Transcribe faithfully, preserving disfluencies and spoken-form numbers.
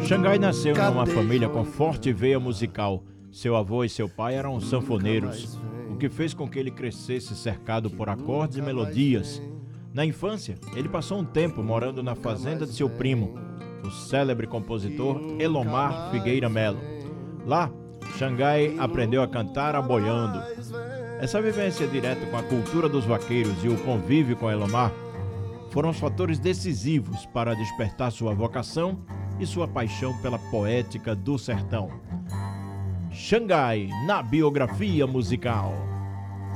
Xangai nasceu numa família com forte veia musical. Seu avô e seu pai eram sanfoneiros, o que fez com que ele crescesse cercado por acordes e melodias. Na infância, ele passou um tempo morando na fazenda de seu primo, o célebre compositor Elomar Figueira Melo. Lá, Xangai aprendeu a cantar aboiando. Essa vivência direta com a cultura dos vaqueiros e o convívio com Elomar foram os fatores decisivos para despertar sua vocação e sua paixão pela poética do sertão. Xangai na biografia musical.